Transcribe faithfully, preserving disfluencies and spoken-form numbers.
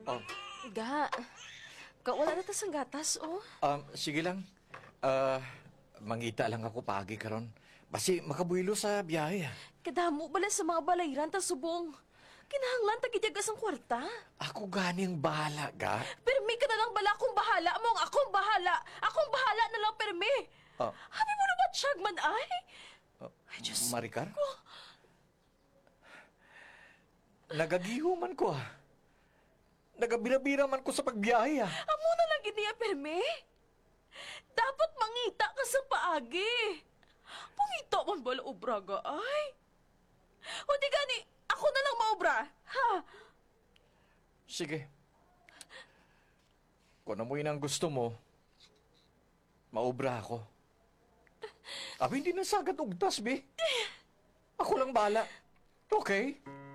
Oh, Ga, ka wala na tas ang gatas, oh. um, sige lang. Ah, mangita lang ako pagi karon. Basi makabuylo sa biyahe. ah. Kadamo bala sa mga balayran tas subong. Kinahanglan tagidyagas ang kwarta. Ako ganing bahala, ga. Permi ka na lang bala akong bahala mong akong bahala. Akong bahala na lang permi. Ah. Habi mo na ba tiyag man ay? Uh, Ay, Diyos Maricar? ko. Nagagiho man ko ah. Nagabira-bira man ko sa pagbiyahe ah. Amo na lang giniya permi. Dapat mangita ka sa paagi. Pungito man bala ubraga ay. O di gani, ako na lang maubra. Ha? Sige. Kung ano mo yun ang gusto mo, maobra ako. Abi, hindi na sagad ugtas, be. Ako lang bala. Okay?